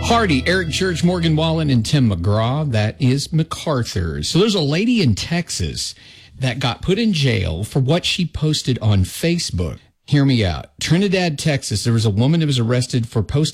Hardy, Eric Church, Morgan Wallen, and Tim McGraw. That is MacArthur's. So there's a lady in Texas that got put in jail for what she posted on Facebook. Hear me out. Trinidad, Texas, there was a woman that was arrested for posting